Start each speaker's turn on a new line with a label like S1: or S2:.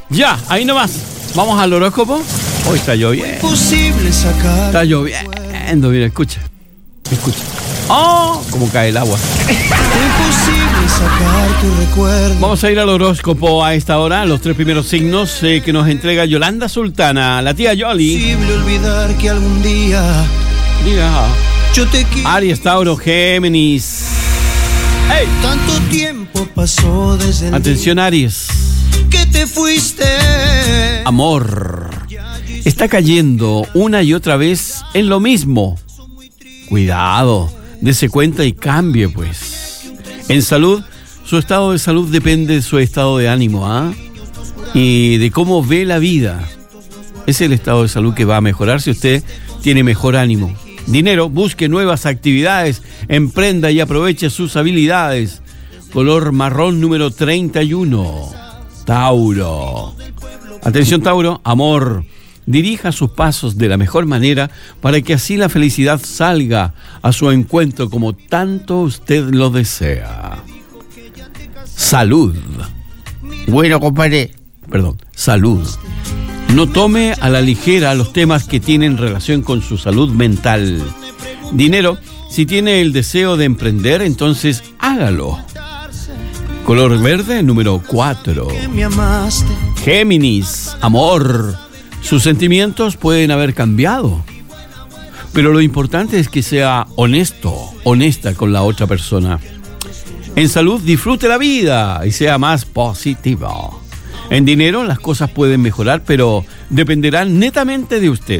S1: Ya, ahí nomás. Vamos al horóscopo. Hoy está lloviendo. Está lloviendo, mira, escucha. Escucha. ¡Oh! Cómo cae el agua.
S2: Imposible sacar tu recuerdo.
S1: Vamos a ir al horóscopo a esta hora, los 3 primeros signos que nos entrega Yolanda Sultana, la tía Yoli.
S2: Imposible olvidar que algún día
S1: Mira.
S2: yo te quise.
S1: Aries, Tauro, Géminis. ¡Hey!
S2: Tanto tiempo pasó desde el
S1: Atención, Aries.
S2: día que te fuiste.
S1: Amor. Está cayendo una y otra vez en lo mismo. Cuidado, dése cuenta y cambie, pues. En salud, su estado de salud depende de su estado de ánimo, ¿ah? Y de cómo ve la vida. Es el estado de salud que va a mejorar si usted tiene mejor ánimo. Dinero, busque nuevas actividades, emprenda y aproveche sus habilidades. Color marrón número 31. Tauro. Atención, Tauro, amor. Dirija sus pasos de la mejor manera para que así la felicidad salga a su encuentro como tanto usted lo desea. Salud.
S3: Bueno, compadre.
S1: Perdón, salud. No tome a la ligera los temas que tienen relación con su salud mental. Dinero, si tiene el deseo de emprender, entonces hágalo. Color verde, número 4.
S2: Me amaste.
S1: Géminis, amor. Sus sentimientos pueden haber cambiado, pero lo importante es que sea honesto, honesta con la otra persona. En salud, disfrute la vida y sea más positivo. En dinero, las cosas pueden mejorar, pero dependerán netamente de usted.